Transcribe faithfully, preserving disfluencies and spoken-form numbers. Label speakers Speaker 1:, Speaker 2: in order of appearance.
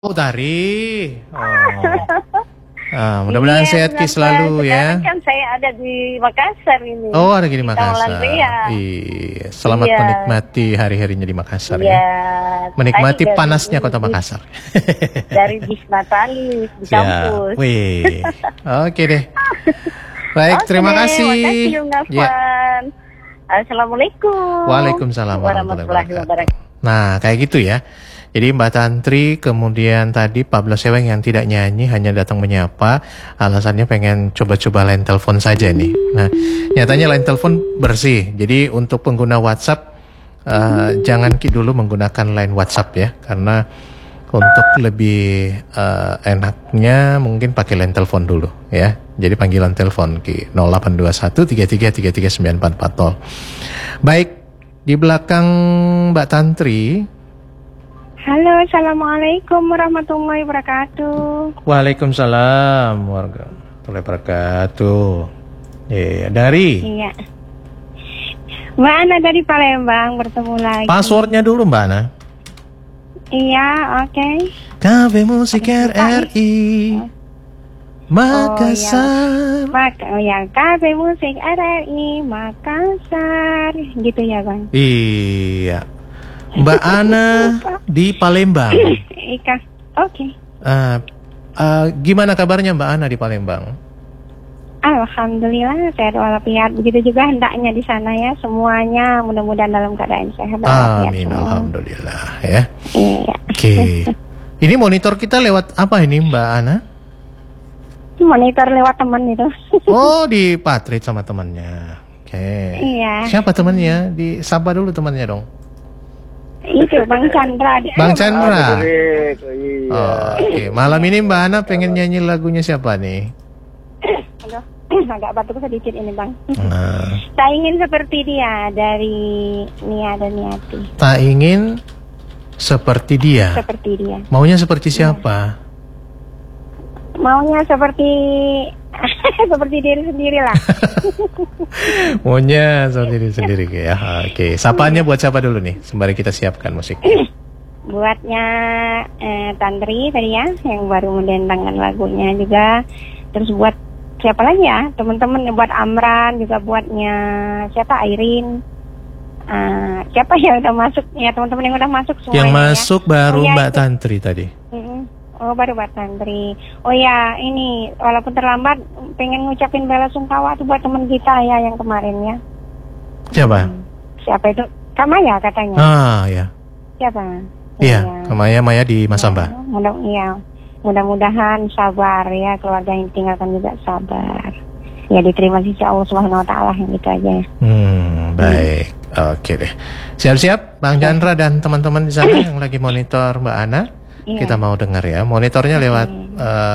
Speaker 1: Oh, Tari. Oh. Ah, mudah-mudahan iya, sehat Ki selalu ya.
Speaker 2: Kan saya ada di Makassar ini.
Speaker 1: Oh, ada di Makassar. Iya. Selamat iya. menikmati hari-harinya di Makassar iya. ya. Menikmati Tadi panasnya dari, kota Makassar.
Speaker 2: Dari bis Natalis di Siap. kampus.
Speaker 1: Wih. Oke deh. Baik, Oke, terima kasih.
Speaker 2: Terima kasih, ya. Assalamualaikum.
Speaker 1: Waalaikumsalam warahmatullahi wabarakatuh. Nah, kayak gitu ya. Jadi Mbak Tantri, kemudian tadi Pablo Seweng yang tidak nyanyi, hanya datang menyapa. Alasannya pengen coba-coba line telepon saja nih. Nah, nyatanya line telepon bersih. Jadi untuk pengguna WhatsApp, uh, jangan Ki dulu menggunakan line WhatsApp ya. Karena untuk lebih uh, enaknya mungkin pakai line telepon dulu ya. Jadi panggilan telepon Ki nol delapan dua satu tiga tiga tiga tiga sembilan empat empat nol. Baik, di belakang Mbak Tantri.
Speaker 2: Halo, assalamualaikum warahmatullahi wabarakatuh.
Speaker 1: Waalaikumsalam warahmatullahi wabarakatuh. Iya, dari.
Speaker 2: Iya. Mbak Ana dari Palembang bertemu lagi.
Speaker 1: Passwordnya dulu Mbak Ana.
Speaker 2: Iya, oke. Okay.
Speaker 1: Cafe Musik R R I Makassar.
Speaker 2: Oh, ya. Mak oh ya, Cafe Musik R R I Makassar. Gitu ya, Bang.
Speaker 1: Iya. Mbak Ana di Palembang.
Speaker 2: Ika, oke. Okay.
Speaker 1: Uh, uh, gimana kabarnya Mbak Ana di Palembang?
Speaker 2: Alhamdulillah sehat walafiat. Begitu juga hendaknya di sana ya. Semuanya mudah-mudahan dalam keadaan sehat walafiat.
Speaker 1: Amin, alhamdulillah ya.
Speaker 2: Iya.
Speaker 1: Oke. Okay. Ini monitor kita lewat apa ini Mbak Ana?
Speaker 2: Monitor lewat teman itu.
Speaker 1: Oh, di Patrit sama temannya. Oke. Okay.
Speaker 2: Iya.
Speaker 1: Siapa temannya? Disapa dulu temannya dong.
Speaker 2: Itu Bang Chandra.
Speaker 1: Bang Chandra.
Speaker 3: Oh, iya.
Speaker 1: Oh, oke. Okay. Malam ini Mbak Ana pengen nyanyi lagunya siapa nih?
Speaker 2: Aduh, agak batuk sedikit ini Bang.
Speaker 1: Nah.
Speaker 2: Tak ingin seperti dia dari Nia dan Niati.
Speaker 1: Tak ingin seperti dia.
Speaker 2: Seperti dia.
Speaker 1: Maunya seperti siapa?
Speaker 2: Maunya seperti seperti diri sendiri lah.
Speaker 1: Maunya seperti diri sendiri ya. Oke, sapaannya buat siapa dulu nih? Sembari kita siapkan musik.
Speaker 2: Buatnya eh, Tantri tadi ya, yang baru mendendangkan lagunya juga. Terus buat siapa lagi ya? Teman-teman buat Amran juga, buatnya siapa? Airin. Uh, siapa yang udah masuk? Ya teman-teman yang udah masuk semuanya.
Speaker 1: Yang masuk
Speaker 2: ya.
Speaker 1: baru
Speaker 2: oh, ya,
Speaker 1: Mbak
Speaker 2: itu.
Speaker 1: Tantri tadi.
Speaker 2: Mm-mm. Oh baru Mbak Tantri. Oh ya ini walaupun terlambat pengen ngucapin bela sungkawa tuh buat teman kita ya yang kemarin ya.
Speaker 1: Siapa?
Speaker 2: Hmm. Siapa itu? Kamaya katanya.
Speaker 1: Ah ya.
Speaker 2: Siapa?
Speaker 1: Iya, ya. Kamaya Maya di Masamba.
Speaker 2: Ya, mudah iya. Mudah-mudahan sabar ya, keluarga yang tinggalkan juga sabar. Ya diterima sisi Allah Subhanahu wa taala, yang itu aja ya.
Speaker 1: Hmm, baik. Hmm. Oke deh. Siap-siap Bang Chandra dan teman-teman di sana yang lagi monitor Mbak Ana. Iya. Kita mau dengar ya. Monitornya lewat uh,